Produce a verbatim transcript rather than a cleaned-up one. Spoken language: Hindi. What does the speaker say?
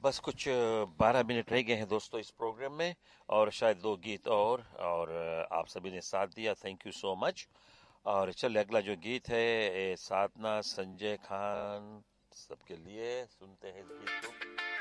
बस कुछ बारह मिनट रह गए हैं दोस्तों इस प्रोग्राम में, और शायद दो गीत और और अ, आप सभी ने साथ दिया, थैंक यू सो मच। और चलिए अगला जो गीत है, ए, साधना संजय खान सबके लिए सुनते हैं इस गीत को।